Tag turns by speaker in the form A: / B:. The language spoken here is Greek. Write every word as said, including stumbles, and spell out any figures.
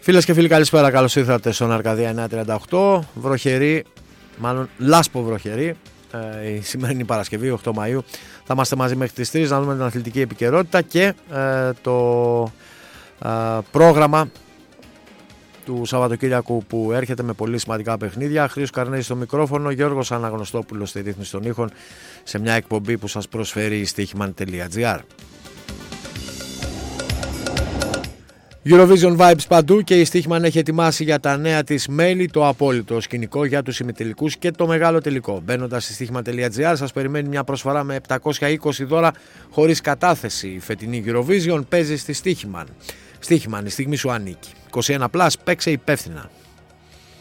A: Φίλες και φίλοι, καλησπέρα. Καλώς ήρθατε στον Αρκαδία εννιακόσια τριάντα οκτώ. Βροχερή, μάλλον λάσπο βροχερή. Ε, η σημερινή Παρασκευή, οκτώ Μαΐου. Θα είμαστε μαζί μέχρι τις τρεις να δούμε την αθλητική επικαιρότητα και ε, το ε, πρόγραμμα του Σαββατοκύριακου που έρχεται με πολύ σημαντικά παιχνίδια. Χρήστος Καρνέζης στο μικρόφωνο, Γιώργος Αναγνωστόπουλος στη ρύθμιση των ήχων, σε μια εκπομπή που σας προσφέρει η στοίχημαν τελεία τζι άρ. Eurovision Vibes παντού και η Στοίχημαν έχει ετοιμάσει για τα νέα της μέλη το απόλυτο σκηνικό για τους ημιτελικούς και το μεγάλο τελικό. Μπαίνοντας στη στοίχημαν τελεία τζι άρ σας περιμένει μια προσφορά με επτακόσια είκοσι δώρα χωρίς κατάθεση. Η φετινή Eurovision παίζει στη Στοίχημαν. Στοίχημαν, η στιγμή σου ανήκει. είκοσι ένα συν, παίξε υπεύθυνα.